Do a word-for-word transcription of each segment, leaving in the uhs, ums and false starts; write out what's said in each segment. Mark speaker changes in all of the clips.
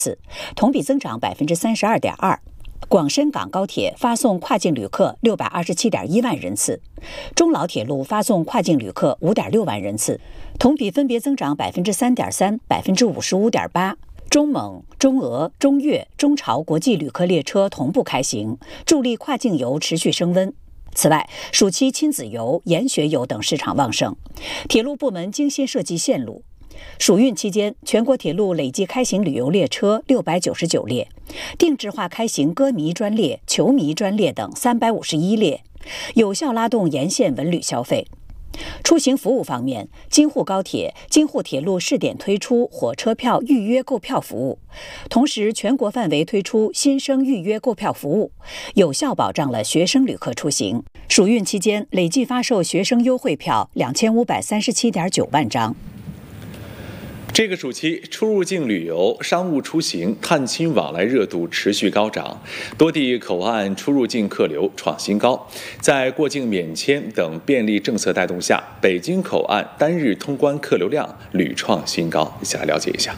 Speaker 1: 次，同比增长百分之三十二点二。广深港高铁发送跨境旅客六百二十七点一万人次，中老铁路发送跨境旅客五点六万人次，同比分别增长百分之三点三、百分之五十五点八。中蒙、中俄、中越、中朝国际旅客列车同步开行，助力跨境游持续升温。此外，暑期亲子游、研学游等市场旺盛，铁路部门精心设计线路。暑运期间，全国铁路累计开行旅游列车六百九十九列，定制化开行歌迷专列、球迷专列等三百五十一列，有效拉动沿线文旅消费。出行服务方面，京沪高铁、京沪铁路试点推出火车票预约购票服务，同时全国范围推出新生预约购票服务，有效保障了学生旅客出行。暑运期间，累计发售学生优惠票两千五百三十七点九万张。
Speaker 2: 这个暑期，出入境旅游、商务出行、探亲往来热度持续高涨，多地口岸出入境客流创新高。在过境免签等便利政策带动下，北京口岸单日通关客流量屡创新高。一起来了解一下。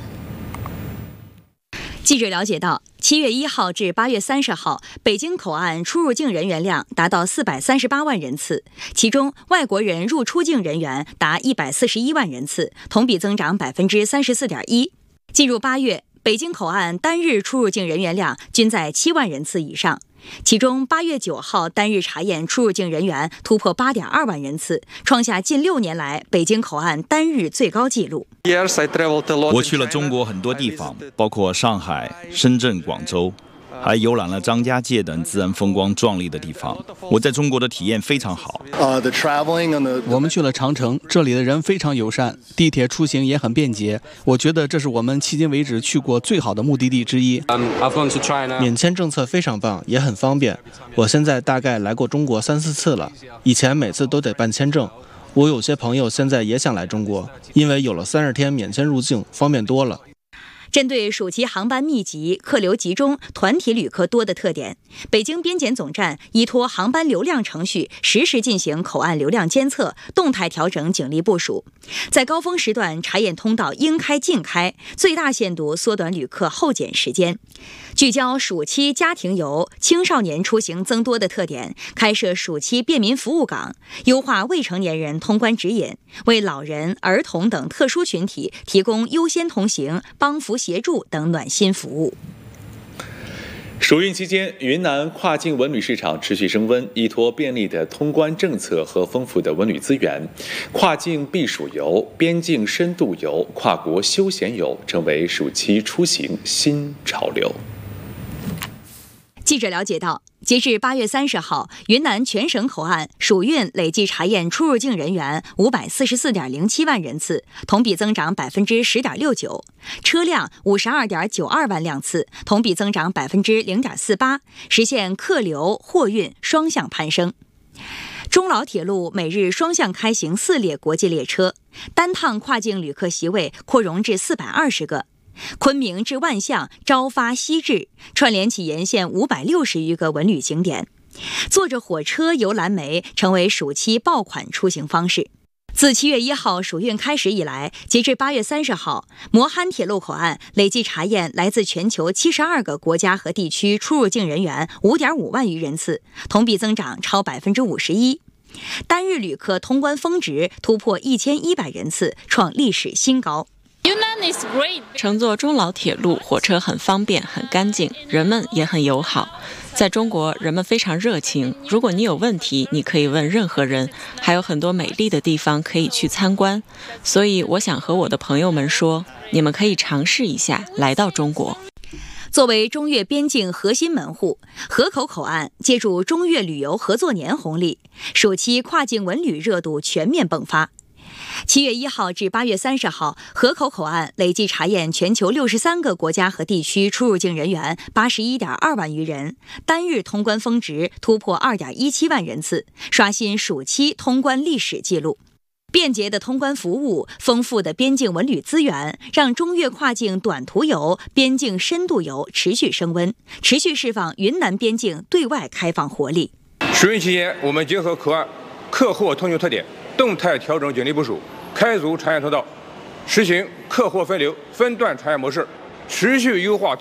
Speaker 3: 记者了解到，七月一号至八月三十号，北京口岸出入境人员量达到四百三十八万人次，其中外国人入出境人员达一百四十一万人次，同比增长百分之三十四点一。进入八月，北京口岸单日出入境人员量均在七万人次以上。其中，八月九号单日查验出入境人员突破八点二万人次，创下近六年来北京口岸单日最高纪录。
Speaker 4: 我去了中国很多地方，包括上海、深圳、广州，还游览了张家界等自然风光壮丽的地方。我在中国的体验非常好。
Speaker 5: 我们去了长城，这里的人非常友善，地铁出行也很便捷。我觉得这是我们迄今为止去过最好的目的地之一。免签政策非常棒，也很方便。我现在大概来过中国三四次了，以前每次都得办签证。我有些朋友现在也想来中国，因为有了三十天免签入境，方便多了。
Speaker 3: 针对暑期航班密集、客流集中、团体旅客多的特点，北京边检总站依托航班流量程序，实时进行口岸流量监测，动态调整警力部署，在高峰时段查验通道应开尽开，最大限度缩短旅客候检时间。聚焦暑期家庭游、青少年出行增多的特点，开设暑期便民服务岗，优化未成年人通关指引，为老人、儿童等特殊群体提供优先同行、帮扶协助等暖心服务。
Speaker 2: 暑运期间，云南跨境文旅市场持续升温，依托便利的通关政策和丰富的文旅资源，跨境避暑游、边境深度游、跨国休闲游成为暑期出行新潮流。
Speaker 3: 记者了解到，截至八月三十号，云南全省口岸暑运累计查验出入境人员五百四十四点零七万人次，同比增长百分之十点六九；车辆五十二点九二万辆次，同比增长百分之零点四八，实现客流货运双向攀升。中老铁路每日双向开行四列国际列车，单趟跨境旅客席位扩容至四百二十个。昆明至万象、朝发夕至，串联起沿线五百六十余个文旅景点。坐着火车游蓝莓成为暑期爆款出行方式。自七月一号暑运开始以来，截至八月三十号，磨憨铁路口岸累计查验来自全球七十二个国家和地区出入境人员五点五万余人次，同比增长超百分之五十一。单日旅客通关峰值突破一千一百人次，创历史新高。
Speaker 6: 乘坐中老铁路，火车很方便、很干净，人们也很友好。在中国，人们非常热情，如果你有问题，你可以问任何人，还有很多美丽的地方可以去参观。所以我想和我的朋友们说，你们可以尝试一下来到中国。
Speaker 3: 作为中越边境核心门户，河口口岸借助中越旅游合作年红利，暑期跨境文旅热度全面迸发。七月一号至八月三十号，河口口岸累计查验全球六十三个国家和地区出入境人员八十一点二万余人，单日通关峰值突破二点一七万人次，刷新暑期通关历史记录。便捷的通关服务、丰富的边境文旅资源，让中越跨境短途游、边境深度游持续升温，持续释放云南边境对外开放活力。
Speaker 7: 暑运期间，我们结合口岸客货通行特点，动态调整警力部署，开足查验通道，实行客货分流、分段查验模式，持续优化